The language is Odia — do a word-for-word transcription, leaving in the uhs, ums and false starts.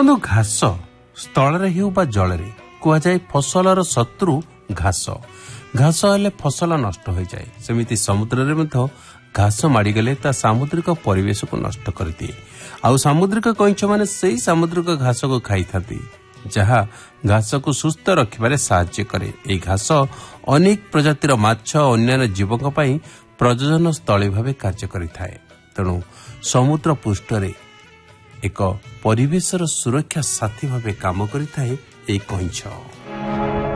ବନ୍धु ଘାସ ସ୍ଥଳରେ ହେଉ ବା ଜଳରେ କୁହାଯାଏ ଫସଲର ଶତ୍ରୁ ଘାସ। ଘାସ ହେଲେ ଫସଲ ନଷ୍ଟ ହୋଇଯାଏ। ସେମିତି ସମୁଦ୍ରରେ ମଧ୍ୟ ଘାସ ମାଡ଼ିଗଲେ ତା ସାମୁଦ୍ରିକ ପରିବେଶକୁ ନଷ୍ଟ କରିଦିଏ। ଆଉ ସାମୁଦ୍ରିକ କଇଁଛମାନେ ସେଇ ସାମୁଦ୍ରିକ ଘାସକୁ ଖାଇଥାନ୍ତି, ଯାହା ଘାସକୁ ସୁସ୍ଥ ରଖିବାରେ ସାହାଯ୍ୟ କରେ। ଏହି ଘାସ ଅନେକ ପ୍ରଜାତିର ମାଛ ଓ ଅନ୍ୟାନ୍ୟ ଜୀବଙ୍କ ପାଇଁ ପ୍ରଜନନ ସ୍ଥଳୀ ଭାବେ କାର୍ଯ୍ୟ କରିଥାଏ। ତେଣୁ ସମୁଦ୍ର ପୃଷ୍ଠରେ ଏକ ପରିବେଶର ସୁରକ୍ଷା ସାଥୀ ଭାବେ କାମ କରିଥାଏ ଏହି କଇଁଛ।